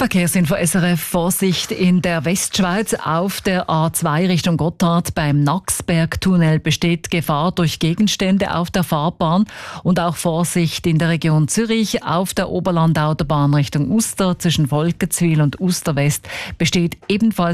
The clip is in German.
Verkehrsinfo SRF. Vorsicht in der Westschweiz auf der A2 Richtung Gotthard. Beim Naxbergtunnel besteht Gefahr durch Gegenstände auf der Fahrbahn. Und auch Vorsicht in der Region Zürich auf der Oberlandautobahn Richtung Uster zwischen Volkenswil und Uster West besteht ebenfalls